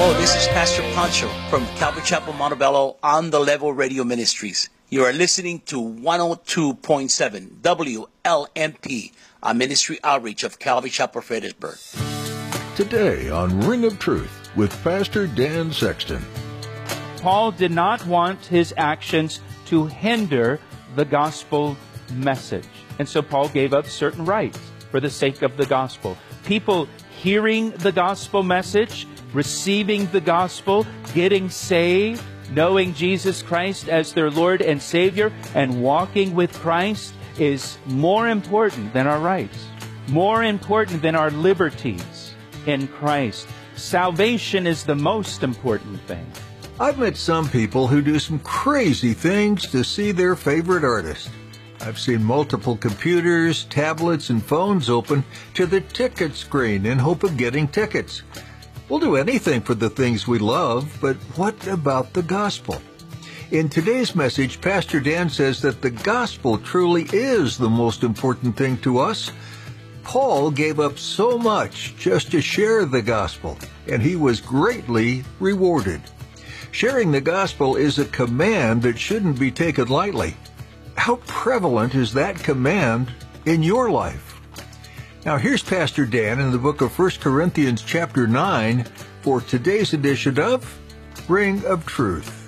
Hello, this is Pastor Pancho from Calvary Chapel, Montebello on the Level Radio Ministries. You are listening to 102.7 WLMP, a ministry outreach of Calvary Chapel, Fredericksburg. Today on Ring of Truth with Pastor Dan Sexton. Paul did not want his actions to hinder the gospel message. And so Paul gave up certain rights for the sake of the gospel. People hearing the gospel message, receiving the gospel, getting saved, knowing Jesus Christ as their Lord and Savior, and walking with Christ is more important than our rights, more important than our liberties in Christ. Salvation is the most important thing. I've met some people who do some crazy things to see their favorite artist. I've seen multiple computers, tablets, and phones open to the ticket screen in hope of getting tickets. We'll do anything for the things we love, but what about the gospel? In today's message, Pastor Dan says that the gospel truly is the most important thing to us. Paul gave up so much just to share the gospel, and he was greatly rewarded. Sharing the gospel is a command that shouldn't be taken lightly. How prevalent is that command in your life? Now here's Pastor Dan in the book of 1 Corinthians chapter 9 for today's edition of Ring of Truth.